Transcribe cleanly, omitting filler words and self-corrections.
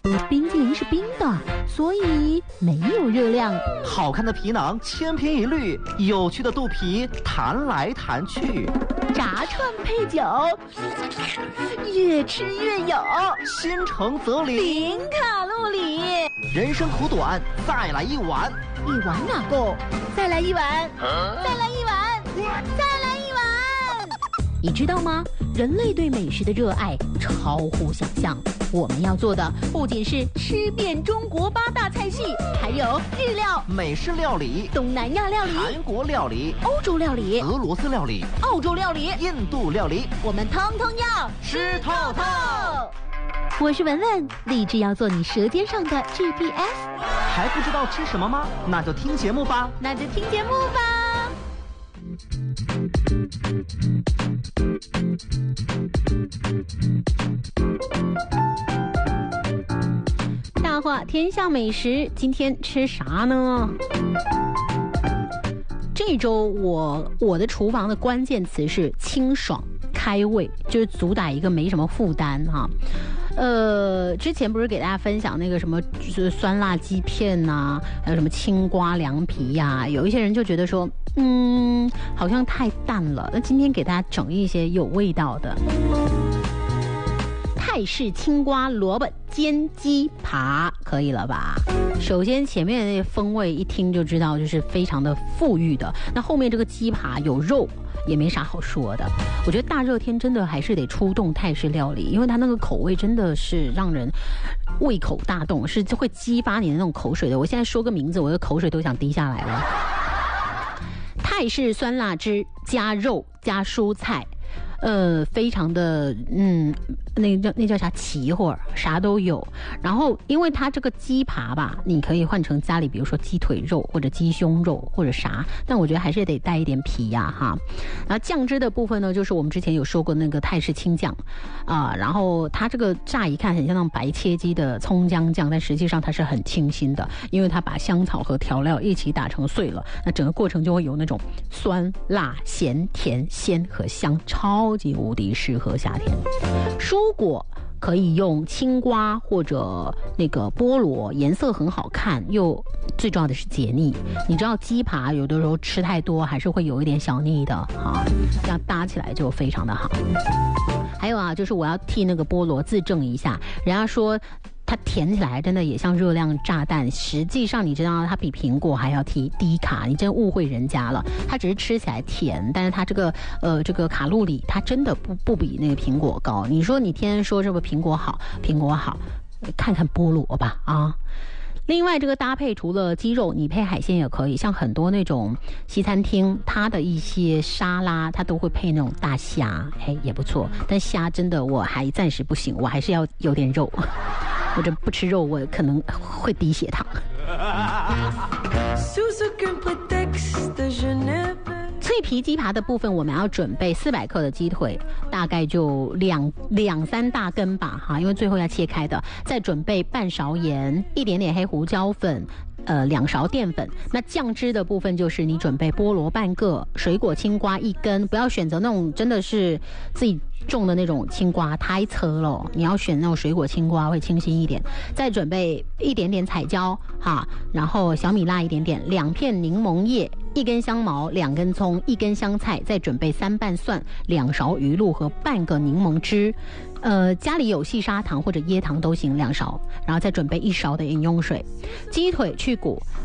冰淇淋是冰的，所以没有热量。 好看的皮囊千篇一律，有趣的肚皮弹来弹去。 炸串配酒，越吃越有。 心诚则灵， 零卡路里。 人生苦短，再来一碗。 一碗哪够？再来一碗，再来一碗，再来一碗。你知道吗？人类对美食的热爱超乎想象。我们要做的不仅是吃遍中国8大菜系，还有日料、 美式料理、 东南亚料理、 韩国料理、 欧洲料理、 俄罗斯料理、 澳洲料理、 印度料理， 我们通通要吃透透。 我是文文，立志要做你舌尖上的 GPS。 还不知道吃什么吗？那就听节目吧。 那就听节目吧。大话天下美食，今天吃啥呢？这周我的厨房的关键词是清爽开胃，就是主打一个没什么负担哈。之前不是给大家分享那个什么就是酸辣鸡片呐，还有什么青瓜凉皮呀，有一些人就觉得说好像太淡了，那今天给大家整一些有味道的泰式青瓜萝卜煎鸡扒，可以了吧？首先前面的那个风味一听就知道就是非常的富裕的，那后面这个鸡扒有肉也没啥好说的。我觉得大热天真的还是得出动泰式料理，因为它那个口味真的是让人胃口大动，是会激发你的那种口水的。我现在说个名字，我的口水都想滴下来了。泰式酸辣汁加肉加蔬菜，非常的那叫啥齐活，啥都有。然后因为它这个鸡扒吧，你可以换成家里比如说鸡腿肉或者鸡胸肉或者啥，但我觉得还是得带一点皮呀哈。然后酱汁的部分呢，就是我们之前有说过那个泰式青酱然后它这个乍一看很像那种白切鸡的葱姜酱，但实际上它是很清新的，因为它把香草和调料一起打成碎了，那整个过程就会有那种酸辣咸甜鲜和香，超级无敌适合夏天。蔬果可以用青瓜或者那个菠萝，颜色很好看，又最重要的是解腻。你知道鸡扒有的时候吃太多还是会有一点小腻的啊，这样搭起来就非常的好。还有就是我要替那个菠萝自证一下，人家说它甜起来真的也像热量炸弹，实际上你知道它比苹果还要低卡，你真误会人家了。它只是吃起来甜，但是它这个卡路里它真的不比那个苹果高。你说你天天说这个苹果好，看看菠萝吧啊。另外这个搭配除了鸡肉，你配海鲜也可以，像很多那种西餐厅它的一些沙拉它都会配那种大虾，也不错。但虾真的我还暂时不行，我还是要有点肉，或者不吃肉我可能会低血糖。脆皮鸡扒的部分，我们要准备400克的鸡腿，大概就两三大根吧哈，因为最后要切开的。再准备半勺盐，一点点黑胡椒粉，2勺淀粉。那酱汁的部分就是你准备菠萝半个，水果青瓜1根，不要选择那种真的是自己种的那种青瓜，太扯了，你要选那种水果青瓜会清新一点。再准备一点点彩椒哈，然后小米辣一点点，2片柠檬叶，1根香茅，2根葱，1根香菜，再准备3瓣蒜，2勺鱼露和半个柠檬汁。家里有细砂糖或者椰糖都行，2勺，然后再准备1勺的饮用水。鸡腿去骨，